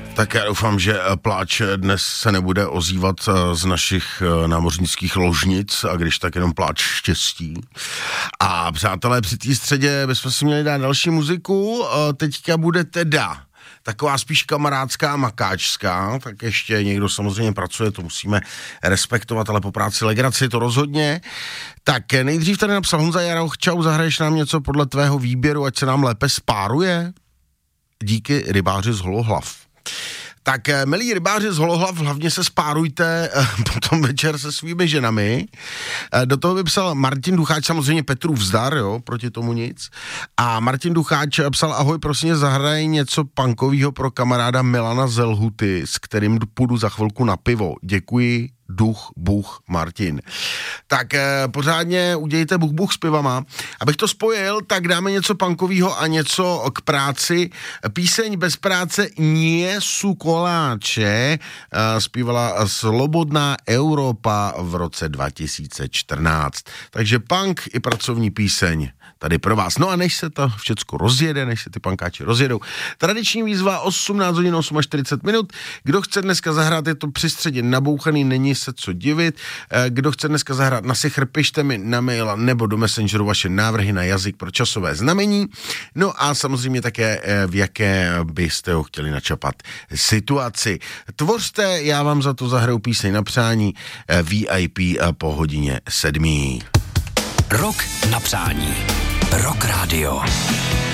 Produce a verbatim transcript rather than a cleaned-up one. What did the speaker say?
Tak já doufám, že pláč dnes se nebude ozývat z našich námořnických ložnic, a když tak jenom pláč štěstí. A přátelé, při té středě bychom si měli dát další muziku, teďka bude teda taková spíš kamarádská, makáčská, tak ještě někdo samozřejmě pracuje, to musíme respektovat, ale po práci legraci to rozhodně. Tak nejdřív tady napsal Honza Jaroch, čau, zahraješ nám něco podle tvého výběru, ať se nám lépe spáruje? Díky, rybáři z Holohlav. Tak, milí rybáři z Holohlav, hlavně se spárujte potom večer se svými ženami. Do toho by psal Martin Ducháč, samozřejmě Petru vzdar, jo, proti tomu nic. A Martin Ducháč psal, ahoj, prosím, zahraj něco punkovýho pro kamaráda Milana z Lhuty, s kterým půjdu za chvilku na pivo. Děkuji, duch, buch, Martin. Tak eh, pořádně udějte buch, buch s pivama. Abych to spojil, tak dáme něco punkovýho a něco k práci. Píseň Bez práce nie sú koláče eh, zpívala Slobodná Európa v roce dva tisíce čtrnáct. Takže punk i pracovní píseň tady pro vás. No a než se to všecko rozjede, než se ty punkáči rozjedou, tradiční výzva osmnáct hodin čtyřicet osm minut. Kdo chce dneska zahrát, je to při středě nabouchaný, není se co divit. Kdo chce dneska zahrát na sichr, pište mi na mail nebo do Messengeru vaše návrhy na jazyk pro časové znamení. No a samozřejmě také, v jaké byste ho chtěli načapat situaci. Tvořte, já vám za to zahraju píseň na přání V I P po hodině sedmí. Rok na přání. Rock Radio.